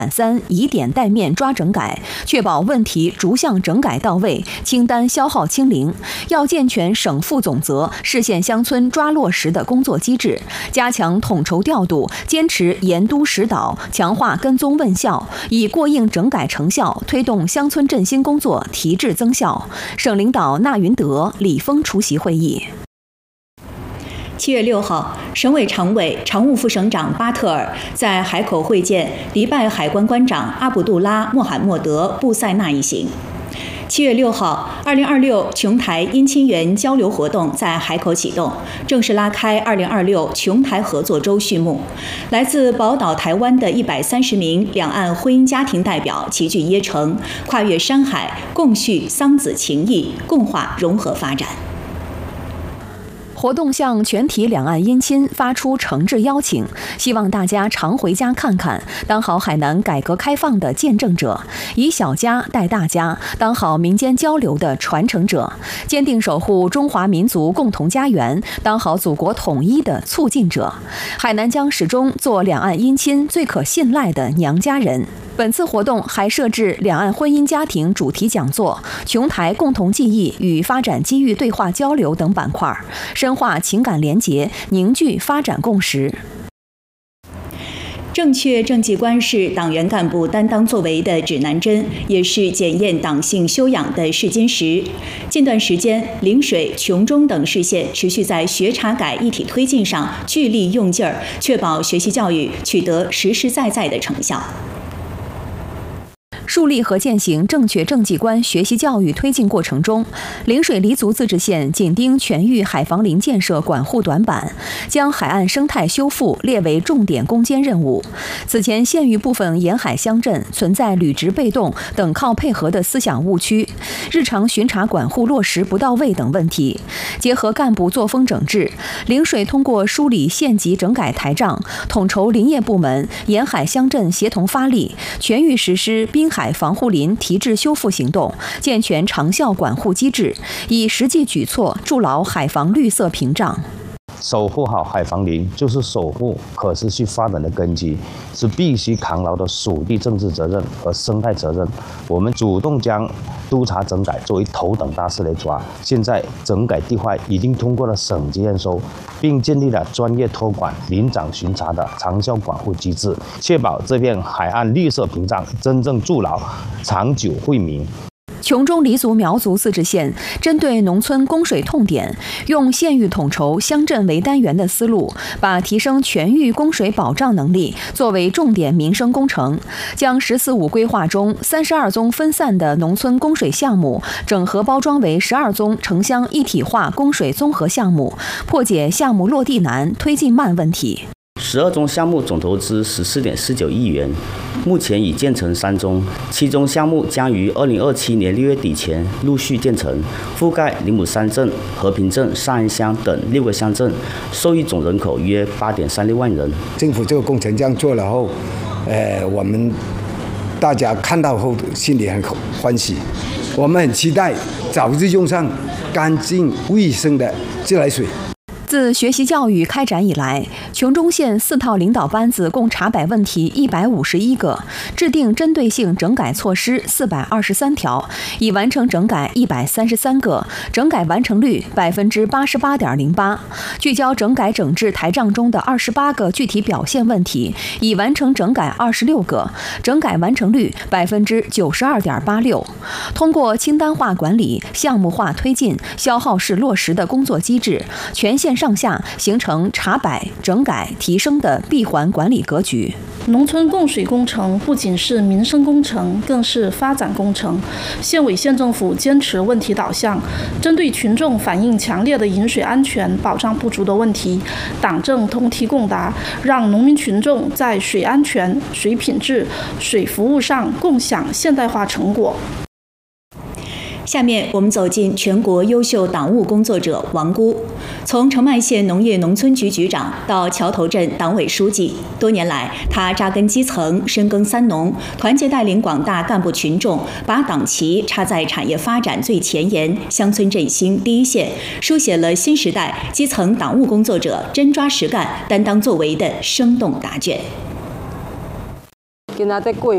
3以点带面抓整改，确保问题逐项整改到位，清单消耗清零。要健全省副总责、市县乡村抓落实的工作机制，加强统筹调度，坚持严督实导，强化跟踪问效，以过硬整改成效推动乡村振兴工作提质增效。省领导纳云德、李峰出席会议。 7月6号，省委常委、常务副省长巴特尔在海口会见迪拜海关关长阿卜杜拉·穆罕默德·布塞纳一行。7月6号，2026琼台因亲缘交流活动在海口启动，正式拉开2026琼台合作周序幕。来自宝岛台湾的130名两岸婚姻家庭代表齐聚椰城，跨越山海，共叙桑梓情谊，共话融合发展。 活动向全体两岸姻亲发出诚挚邀请，希望大家常回家看看，当好海南改革开放的见证者，以小家带大家，当好民间交流的传承者，坚定守护中华民族共同家园，当好祖国统一的促进者。海南将始终做两岸姻亲最可信赖的娘家人。本次活动还设置两岸婚姻家庭主题讲座、琼台共同记忆与发展机遇对话交流等板块，深化情感联结，凝聚发展共识。 正确政绩观是党员干部担当作为的指南针，也是检验党性修养的试金石。近段时间，陵水、琼中等市县持续在学查改一体推进上聚力用劲儿，确保学习教育取得实实在在的成效。 树立和践行正确政绩观学习教育推进过程中，陵水黎族自治县紧盯全域海防林建设管护短板，将海岸生态修复列为重点攻坚任务。此前，县域部分沿海乡镇存在履职被动等靠配合的思想误区，日常巡查管护落实不到位等问题。结合干部作风整治，陵水通过梳理县级整改台账，统筹林业部门、沿海乡镇协同发力，全域实施滨海防护林提质修复行动，健全长效管护机制，以实际举措筑牢海防绿色屏障。 守护好海防林，就是守护可持续发展的根基，是必须扛牢的属地政治责任和生态责任。我们主动将督察整改作为头等大事来抓。现在整改地块已经通过了省级验收，并建立了专业托管、林长巡查的长效管护机制，确保这片海岸绿色屏障真正筑牢，长久惠民。 琼中黎族苗族自治县针对农村供水痛点，用县域统筹、乡镇为单元的思路，把提升全域供水保障能力作为重点民生工程，将“十四五”规划中32宗分散的农村供水项目整合包装为12宗城乡一体化供水综合项目，破解项目落地难、推进慢问题。 12宗项目总投资14.49亿元，目前已建成3宗，7宗项目将于2027年6月底前陆续建成，覆盖林姆山镇、和平镇、上安乡等6个乡镇，受益总人口约8.36万人。 政府这个工程这样做了后，我们大家看到后心里很欢喜，我们很期待早日用上干净卫生的自来水。 自学习教育开展以来，琼中县4套领导班子共查摆问题151个，制定针对性整改措施423条，已完成整改133个，整改完成率88.08%。聚焦整改整治台账中的28个具体表现问题，已完成整改26个，整改完成率92.86%。通过清单化管理、项目化推进、消耗式落实的工作机制，全县上下形成查摆、整改、提升的闭环管理格局。 农村供水工程不仅是民生工程，更是发展工程。县委县政府坚持问题导向，针对群众反映强烈的饮水安全保障不足的问题，党政通梯共达，让农民群众在水安全、水品质、水服务上共享现代化成果。 下面我们走进全国优秀党务工作者王姑。从澄迈县农业农村局局长到桥头镇党委书记，多年来他扎根基层，深耕三农，团结带领广大干部群众，把党旗插在产业发展最前沿、乡村振兴第一线，书写了新时代基层党务工作者真抓实干、担当作为的生动答卷。 今仔在过